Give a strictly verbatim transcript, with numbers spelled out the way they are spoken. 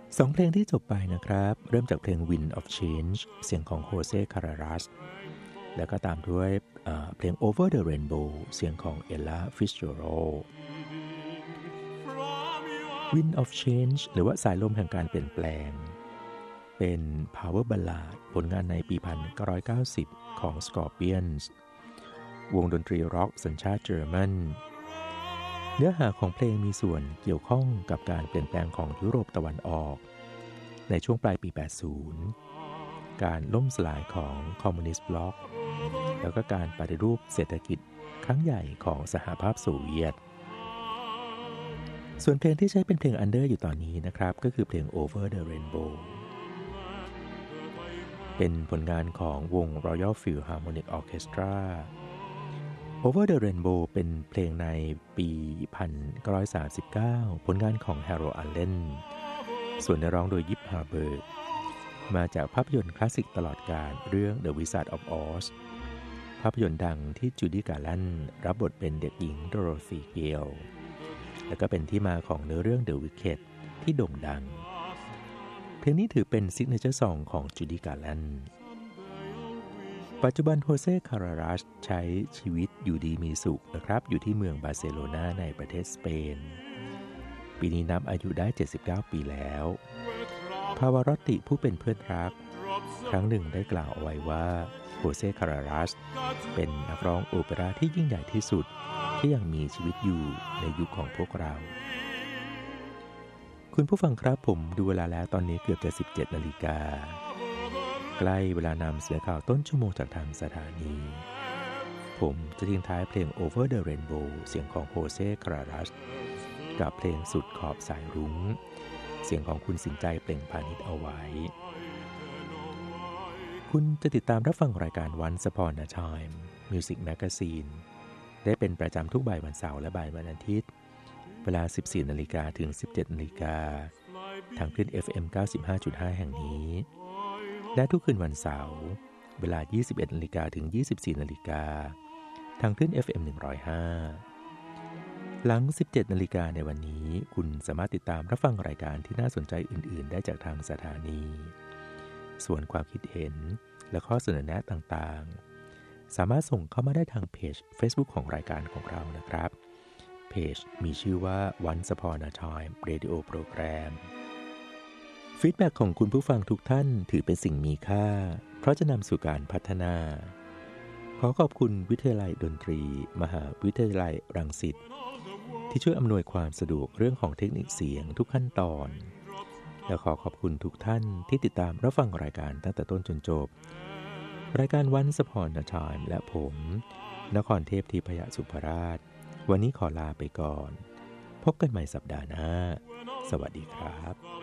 สองเพลงที่จบไปนะครับเริ่มจากเพลง Wind of Change เสียงของโฮเซ่คารารัสแล้วก็ตามด้วยเอ่อเพลง Over the Rainbow เสียงของเอลล่าฟิชเชอโร Wind of Change หรือว่าสายลมแห่งการเปลี่ยนแปลงเป็น Power Ballad ผลงานในปี หนึ่งพันเก้าร้อยเก้าสิบ ของ Scorpions วงดนตรีร็อกสัญชาติเยอรมันเนื้อหาของเพลงมีส่วนเกี่ยวข้องกับการเปลี่ยนแปลงของยุโรปตะวันออกในช่วงปลายปี แปดสิบ การล่มสลายของคอมมิวนิสต์บล็อกแล้วก็การปฏิรูปเศรษฐกิจครั้งใหญ่ของสหภาพโซเวียตส่วนเพลงที่ใช้เป็นเพลงอันเดอร์อยู่ตอนนี้นะครับก็คือเพลง Over the Rainbow เป็นผลงานของวง Royal Philharmonic Orchestra Over the Rainbow เป็นเพลงในปี หนึ่งพันเก้าร้อยสามสิบเก้า ผลงานของ Harold Arlen ส่วนเนื้อร้องโดยยิปฮาร์เบิร์กมาจากภาพยนตร์คลาสสิกตลอดกาลเรื่อง The Wizard of Oz ภาพยนตร์ดังที่จูดี้การ์แลนด์รับบทเป็นเด็กหญิงโดโรธีเกลแล้วก็เป็นที่มาของเนื้อเรื่อง The Wicked ที่โด่งดังเพลงนี้ถือเป็นซิกเนเจอร์ซองของจูดี้การ์แลนด์ปัจจุบันโฮเซ่คารารัสใช้ชีวิตอยู่ดีมีสุขนะครับอยู่ที่เมืองบาร์เซโลนาในประเทศสเปนปีนี้นับอายุได้เจ็ดสิบเก้าปีแล้วพาวารอตติผู้เป็นเพื่อนรักครั้งหนึ่งได้กล่าวเอาไว้ว่าโฮเซ่คารารัสเป็นนักร้องโอเปร่าที่ยิ่งใหญ่ที่สุดที่ยังมีชีวิตอยู่ในยุคของพวกเราคุณผู้ฟังครับผมดูเวลาแล้วตอนนี้เกือบจะ สิบเจ็ดนาฬิกาใกล้เวลานำเสียข่าวต้นชั่วโมงจากทางสถานีผมจะทิ้งท้ายเพลง Over the Rainbow เสียงของโฮเซ่คารารัสกับเพลงสุดขอบสายรุ้งเสียงของคุณสินใจเปล่งพานิชเอาไว้คุณจะติดตามรับฟังรายการ Once Upon a Time Music Magazine ได้เป็นประจำทุกบ่ายวันเสาร์และบ่ายวันอาทิตย์เวลา สิบสี่นาฬิกา ถึง สิบเจ็ดนาฬิกาทางคลื่น เอฟ เอ็ม เก้าสิบห้าจุดห้า แห่งนี้และทุกคืนวันเสาร์เวลา ยี่สิบเอ็ดนาฬิกา ถึง ยี่สิบสี่นาฬิกาทางคลื่น เอฟ เอ็ม หนึ่งร้อยห้า หลัง สิบเจ็ดนาฬิกาในวันนี้คุณสามารถติดตามรับฟังรายการที่น่าสนใจอื่นๆได้จากทางสถานีส่วนความคิดเห็นและข้อเสนอแนะต่างๆสามารถส่งเข้ามาได้ทางเพจ Facebook ของรายการของเรานะครับเพจมีชื่อว่า Once Upon a Time Radio Program ฟีดแบ็กของคุณผู้ฟังทุกท่านถือเป็นสิ่งมีค่าเพราะจะนำสู่การพัฒนาขอขอบคุณวิทยาลัยดนตรีมหาวิทยาลัยรังสิตที่ช่วยอำนวยความสะดวกเรื่องของเทคนิคเสียงทุกขั้นตอนและขอขอบคุณทุกท่านที่ติดตามรับฟังรายการตั้งแต่ต้นจนจบรายการ Once Upon a Time และผมนครเทพทิพยสุภราชวันนี้ขอลาไปก่อนพบกันใหม่สัปดาห์หน้าสวัสดีครับ